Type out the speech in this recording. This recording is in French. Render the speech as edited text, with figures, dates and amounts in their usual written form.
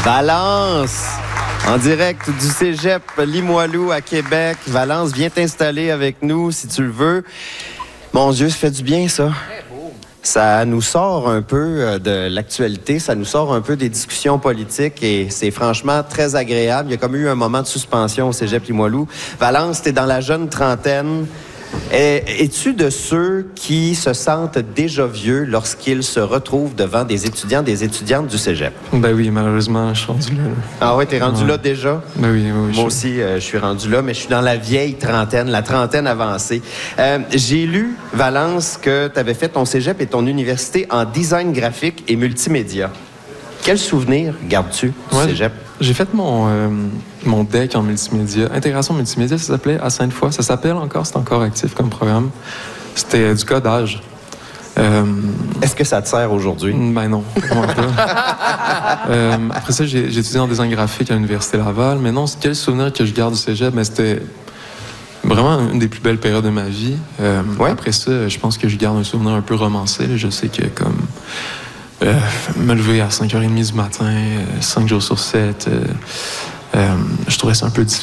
Valence, en direct du Cégep Limoilou à Québec. Valence, viens t'installer avec nous si tu le veux. Mon Dieu, ça fait du bien, ça. Ça nous sort un peu de l'actualité, ça nous sort un peu des discussions politiques et c'est franchement très agréable. Il y a comme eu un moment de suspension au Cégep Limoilou. Valence, t'es dans la jeune trentaine. Es-tu de ceux qui se sentent déjà vieux lorsqu'ils se retrouvent devant des étudiants, des étudiantes du Cégep? Ben oui, malheureusement, je suis rendu là. Ah ouais, t'es rendu là déjà? Ben oui, oui. Moi aussi, je suis rendu là, mais je suis dans la vieille trentaine, la trentaine avancée. J'ai lu, Valence, que tu avais fait ton Cégep et ton université en design graphique et multimédia. Quel souvenir gardes-tu du Cégep? J'ai fait mon DEC en multimédia. Intégration multimédia, ça s'appelait à Sainte-Foy. Ça s'appelle encore, c'est encore actif comme programme. C'était du codage. Est-ce que ça te sert aujourd'hui? Ben non, vraiment pas. Après ça, j'ai étudié en design graphique à l'Université Laval. Mais non, quel souvenir que je garde du Cégep? Mais c'était vraiment une des plus belles périodes de ma vie. Après ça, je pense que je garde un souvenir un peu romancé. Là. Je sais que comme... me lever à 5h30 du matin, 5 jours sur 7, je trouvais ça un peu difficile.